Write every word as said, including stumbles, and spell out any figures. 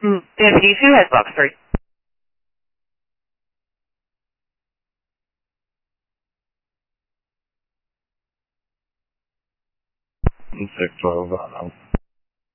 Hmm. D two has box three. six twelve, uh,